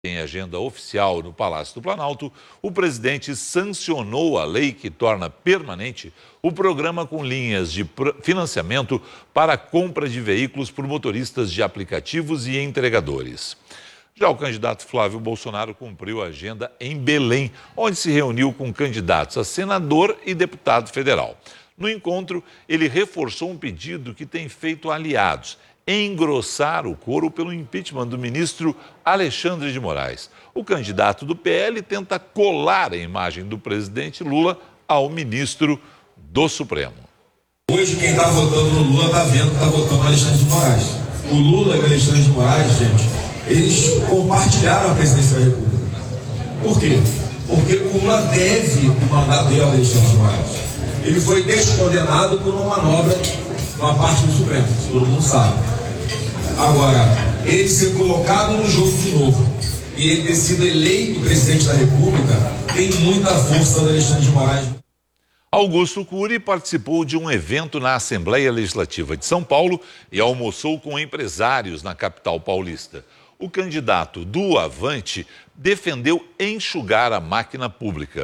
Em agenda oficial no Palácio do Planalto, o presidente sancionou a lei que torna permanente o programa com linhas de financiamento para a compra de veículos por motoristas de aplicativos e entregadores. Já o candidato Flávio Bolsonaro cumpriu a agenda em Belém, onde se reuniu com candidatos a senador e deputado federal. No encontro, ele reforçou um pedido que tem feito aliados: engrossar o coro pelo impeachment do ministro Alexandre de Moraes. O candidato do PL tenta colar a imagem do presidente Lula ao ministro do Supremo. Hoje quem está votando no Lula está vendo que está votando no Alexandre de Moraes. O Lula e o Alexandre de Moraes, gente, eles compartilharam a presidência da República. Por quê? Porque o Lula deve o mandato dele ao Alexandre de Moraes. Ele foi descondenado por uma manobra uma parte do Supremo, todo mundo sabe. Agora, ele ser colocado no jogo de novo e ele ter sido eleito presidente da República tem muita força do Alexandre de Moraes. Augusto Cury participou de um evento na Assembleia Legislativa de São Paulo e almoçou com empresários na capital paulista. O candidato do Avante defendeu enxugar a máquina pública.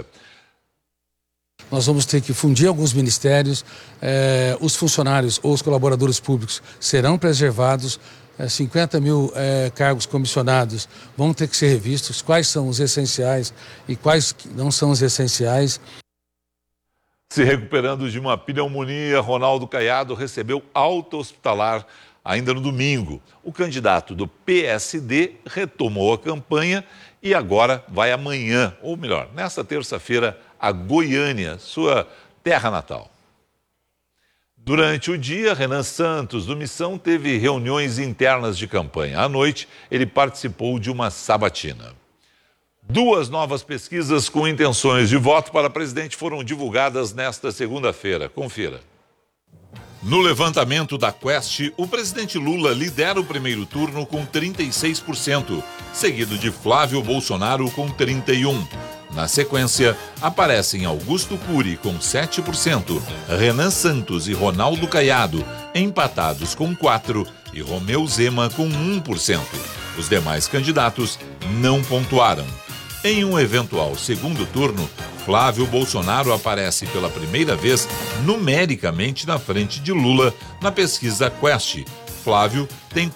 Nós vamos ter que fundir alguns ministérios, os funcionários ou os colaboradores públicos serão preservados, 50 mil cargos comissionados vão ter que ser revistos, quais são os essenciais e quais não são os essenciais. Se recuperando de uma pneumonia, Ronaldo Caiado recebeu alta hospitalar ainda no domingo. O candidato do PSD retomou a campanha e agora vai amanhã, ou melhor, nesta terça-feira, a Goiânia, sua terra natal. Durante o dia, Renan Santos, do Missão, teve reuniões internas de campanha. À noite, ele participou de uma sabatina. 2 novas pesquisas com intenções de voto para presidente foram divulgadas nesta segunda-feira. Confira. No levantamento da Quest, o presidente Lula lidera o primeiro turno com 36%, seguido de Flávio Bolsonaro com 31%. Na sequência, aparecem Augusto Cury com 7%, Renan Santos e Ronaldo Caiado empatados com 4% e Romeu Zema com 1%. Os demais candidatos não pontuaram. Em um eventual segundo turno, Flávio Bolsonaro aparece pela primeira vez numericamente na frente de Lula na pesquisa Quest. Flávio tem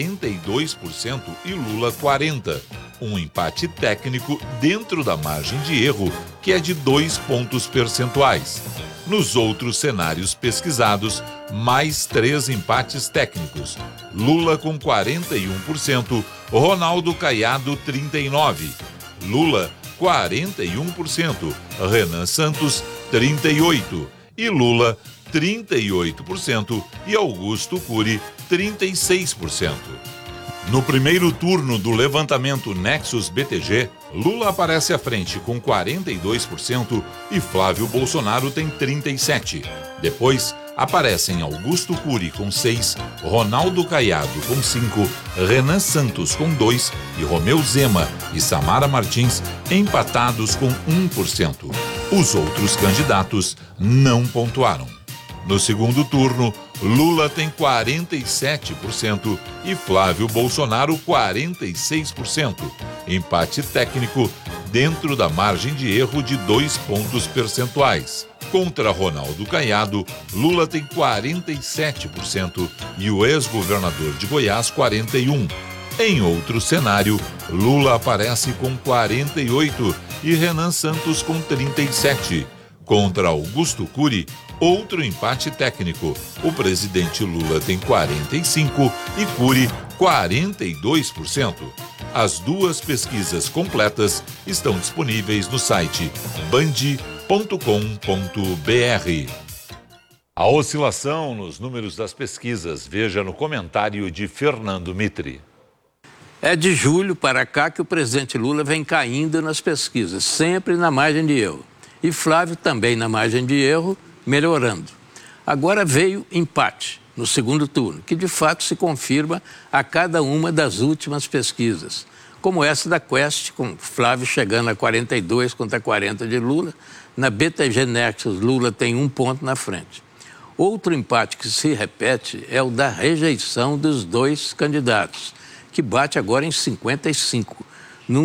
42% e Lula 40%. Um empate técnico dentro da margem de erro, que é de 2 pontos percentuais. Nos outros cenários pesquisados, mais 3 empates técnicos. Lula com 41%, Ronaldo Caiado 39%, Lula 41%, Renan Santos 38% e Lula 38% e Augusto Cury 36%. No primeiro turno do levantamento Nexus BTG, Lula aparece à frente com 42% e Flávio Bolsonaro tem 37%. Depois, aparecem Augusto Cury com 6%, Ronaldo Caiado com 5%, Renan Santos com 2% e Romeu Zema e Samara Martins empatados com 1%. Os outros candidatos não pontuaram. No segundo turno, Lula tem 47% e Flávio Bolsonaro 46%. Empate técnico dentro da margem de erro de 2 pontos percentuais. Contra Ronaldo Caiado, Lula tem 47% e o ex-governador de Goiás 41%. Em outro cenário, Lula aparece com 48% e Renan Santos com 37%. Contra Augusto Cury, outro empate técnico. O presidente Lula tem 45% e Cury 42%. As 2 pesquisas completas estão disponíveis no site band.com.br. A oscilação nos números das pesquisas, veja no comentário de Fernando Mitri. É de julho para cá que o presidente Lula vem caindo nas pesquisas, sempre na margem de erro. E Flávio também na margem de erro, melhorando. Agora veio empate no segundo turno, que de fato se confirma a cada uma das últimas pesquisas, como essa da Quest, com Flávio chegando a 42 contra 40 de Lula. Na BTG Nexus, Lula tem 1 ponto na frente. Outro empate que se repete é o da rejeição dos 2 candidatos, que bate agora em 55%.